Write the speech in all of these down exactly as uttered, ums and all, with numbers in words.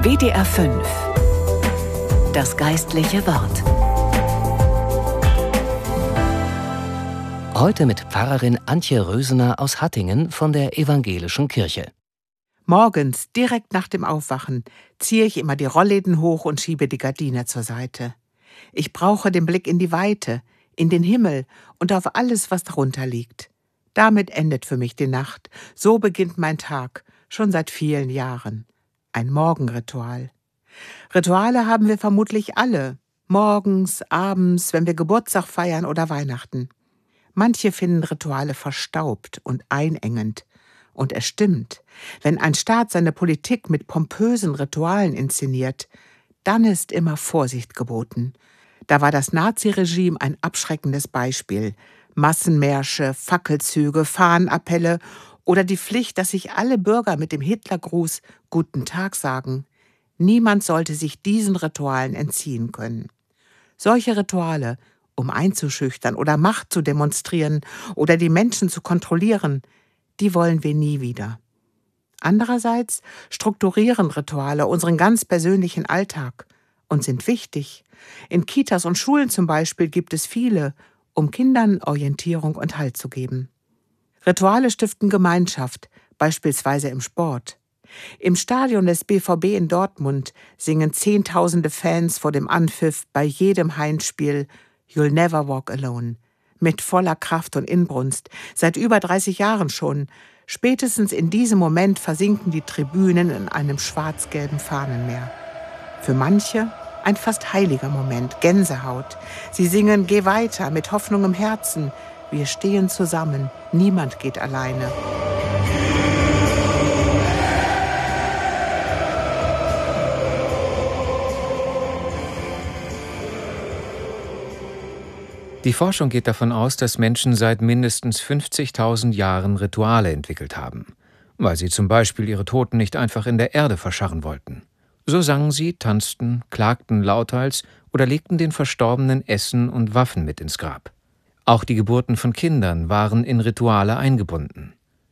W D R fünf. Das geistliche Wort. Heute mit Pfarrerin Antje Rösener aus Hattingen von der Evangelischen Kirche. Morgens, direkt nach dem Aufwachen, ziehe ich immer die Rollläden hoch und schiebe die Gardine zur Seite. Ich brauche den Blick in die Weite, in den Himmel und auf alles, was darunter liegt. Damit endet für mich die Nacht. So beginnt mein Tag, schon seit vielen Jahren. Ein Morgenritual. Rituale haben wir vermutlich alle. Morgens, abends, wenn wir Geburtstag feiern oder Weihnachten. Manche finden Rituale verstaubt und einengend. Und es stimmt, wenn ein Staat seine Politik mit pompösen Ritualen inszeniert, dann ist immer Vorsicht geboten. Da war das Naziregime ein abschreckendes Beispiel. Massenmärsche, Fackelzüge, Fahnenappelle oder die Pflicht, dass sich alle Bürger mit dem Hitlergruß Guten Tag sagen. Niemand sollte sich diesen Ritualen entziehen können. Solche Rituale, um einzuschüchtern oder Macht zu demonstrieren oder die Menschen zu kontrollieren, die wollen wir nie wieder. Andererseits strukturieren Rituale unseren ganz persönlichen Alltag und sind wichtig. In Kitas und Schulen zum Beispiel gibt es viele, um Kindern Orientierung und Halt zu geben. Rituale stiften Gemeinschaft, beispielsweise im Sport. Im Stadion des B V B in Dortmund singen Zehntausende Fans vor dem Anpfiff bei jedem Heimspiel You'll Never Walk Alone. Mit voller Kraft und Inbrunst, seit über dreißig Jahren schon. Spätestens in diesem Moment versinken die Tribünen in einem schwarz-gelben Fahnenmeer. Für manche ein fast heiliger Moment, Gänsehaut. Sie singen Geh weiter mit Hoffnung im Herzen. Wir stehen zusammen, niemand geht alleine. Die Forschung geht davon aus, dass Menschen seit mindestens fünfzigtausend Jahren Rituale entwickelt haben, weil sie zum Beispiel ihre Toten nicht einfach in der Erde verscharren wollten. So sangen sie, tanzten, klagten lauthals oder legten den Verstorbenen Essen und Waffen mit ins Grab. Auch die Geburten von Kindern waren in Rituale eingebunden.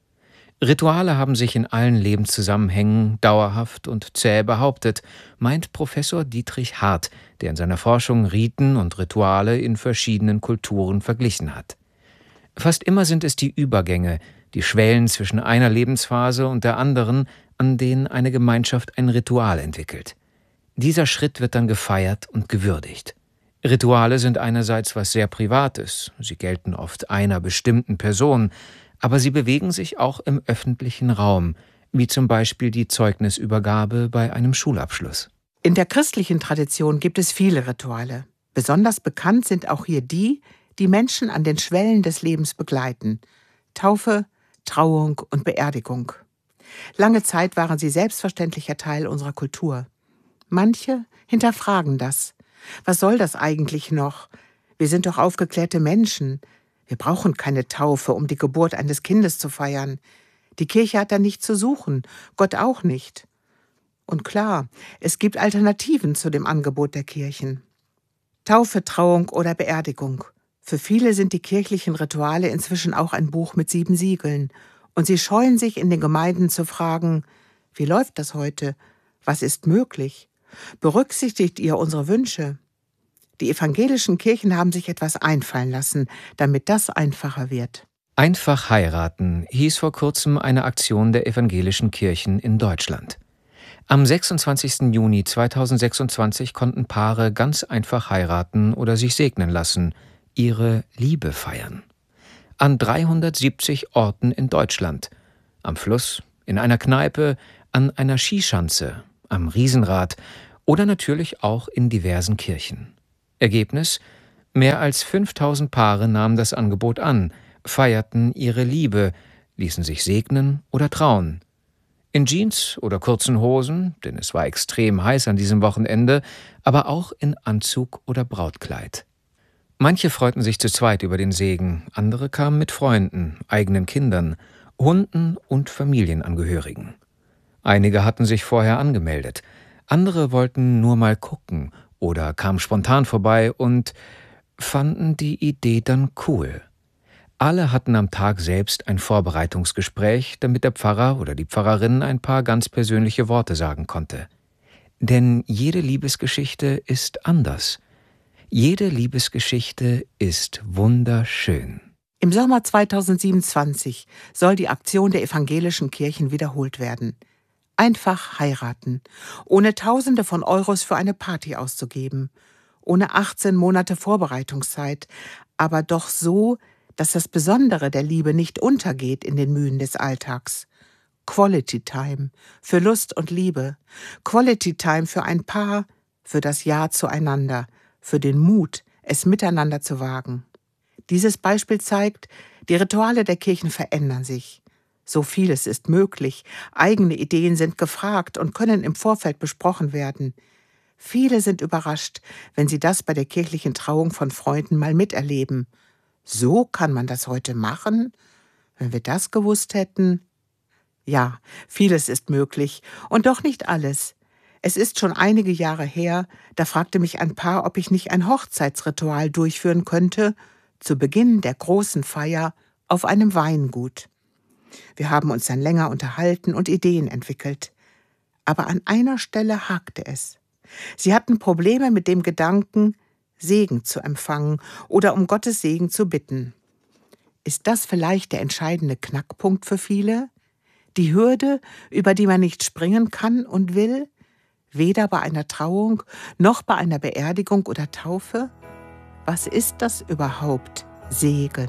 Rituale haben sich in allen Lebenszusammenhängen dauerhaft und zäh behauptet, meint Professor Dietrich Hart, der in seiner Forschung Riten und Rituale in verschiedenen Kulturen verglichen hat. Fast immer sind es die Übergänge, die Schwellen zwischen einer Lebensphase und der anderen, an denen eine Gemeinschaft ein Ritual entwickelt. Dieser Schritt wird dann gefeiert und gewürdigt. Rituale sind einerseits was sehr Privates, sie gelten oft einer bestimmten Person, aber sie bewegen sich auch im öffentlichen Raum, wie zum Beispiel die Zeugnisübergabe bei einem Schulabschluss. In der christlichen Tradition gibt es viele Rituale. Besonders bekannt sind auch hier die, die Menschen an den Schwellen des Lebens begleiten. Taufe, Trauung und Beerdigung. Lange Zeit waren sie selbstverständlicher Teil unserer Kultur. Manche hinterfragen das. Was soll das eigentlich noch? Wir sind doch aufgeklärte Menschen. Wir brauchen keine Taufe, um die Geburt eines Kindes zu feiern. Die Kirche hat da nichts zu suchen, Gott auch nicht. Und klar, es gibt Alternativen zu dem Angebot der Kirchen. Taufe, Trauung oder Beerdigung. Für viele sind die kirchlichen Rituale inzwischen auch ein Buch mit sieben Siegeln. Und sie scheuen sich in den Gemeinden zu fragen, wie läuft das heute? Was ist möglich? Berücksichtigt ihr unsere Wünsche? Die evangelischen Kirchen haben sich etwas einfallen lassen, damit das einfacher wird. Einfach heiraten hieß vor kurzem eine Aktion der evangelischen Kirchen in Deutschland. Am sechsundzwanzigsten Juni zweitausendsechsundzwanzig konnten Paare ganz einfach heiraten oder sich segnen lassen, ihre Liebe feiern. An dreihundertsiebzig Orten in Deutschland. Am Fluss, in einer Kneipe, an einer Skischanze, am Riesenrad oder natürlich auch in diversen Kirchen. Ergebnis: Mehr als fünftausend Paare nahmen das Angebot an, feierten ihre Liebe, ließen sich segnen oder trauen. In Jeans oder kurzen Hosen, denn es war extrem heiß an diesem Wochenende, aber auch in Anzug oder Brautkleid. Manche freuten sich zu zweit über den Segen, andere kamen mit Freunden, eigenen Kindern, Hunden und Familienangehörigen. Einige hatten sich vorher angemeldet, andere wollten nur mal gucken oder kamen spontan vorbei und fanden die Idee dann cool. Alle hatten am Tag selbst ein Vorbereitungsgespräch, damit der Pfarrer oder die Pfarrerin ein paar ganz persönliche Worte sagen konnte. Denn jede Liebesgeschichte ist anders. Jede Liebesgeschichte ist wunderschön. Im Sommer zweitausendsiebenundzwanzig soll die Aktion der evangelischen Kirchen wiederholt werden. Einfach heiraten, ohne Tausende von Euros für eine Party auszugeben, ohne achtzehn Monate Vorbereitungszeit, aber doch so, dass das Besondere der Liebe nicht untergeht in den Mühen des Alltags. Quality Time für Lust und Liebe, Quality Time für ein Paar, für das Ja zueinander, für den Mut, es miteinander zu wagen. Dieses Beispiel zeigt, die Rituale der Kirchen verändern sich. So vieles ist möglich, eigene Ideen sind gefragt und können im Vorfeld besprochen werden. Viele sind überrascht, wenn sie das bei der kirchlichen Trauung von Freunden mal miterleben. So kann man das heute machen? Wenn wir das gewusst hätten? Ja, vieles ist möglich und doch nicht alles. Es ist schon einige Jahre her, da fragte mich ein Paar, ob ich nicht ein Hochzeitsritual durchführen könnte, zu Beginn der großen Feier auf einem Weingut. Wir haben uns dann länger unterhalten und Ideen entwickelt. Aber an einer Stelle hakte es. Sie hatten Probleme mit dem Gedanken, Segen zu empfangen oder um Gottes Segen zu bitten. Ist das vielleicht der entscheidende Knackpunkt für viele? Die Hürde, über die man nicht springen kann und will? Weder bei einer Trauung noch bei einer Beerdigung oder Taufe? Was ist das überhaupt, Segen?